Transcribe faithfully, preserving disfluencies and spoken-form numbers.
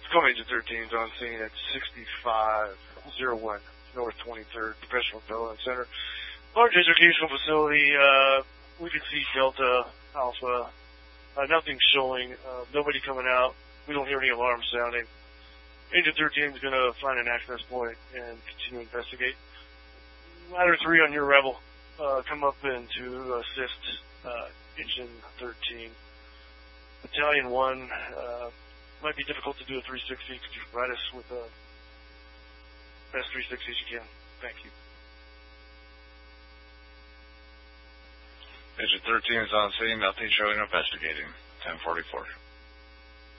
Tacoma Agent thirteen is on scene at sixty-five oh one North twenty-third Professional Development Center. Large educational facility. Uh, we can see Delta, Alpha. Uh, nothing showing. Uh, nobody coming out. We don't hear any alarms sounding. Agent thirteen is going to find an access point and continue to investigate. Ladder three on your Rebel. Uh, come up in to assist uh, Agent thirteen. Battalion one. Uh, might be difficult to do a three sixty. Could you provide us with the best three sixties you can? Thank you. Agent thirteen is on scene. Nothing showing. Investigating. ten forty-four.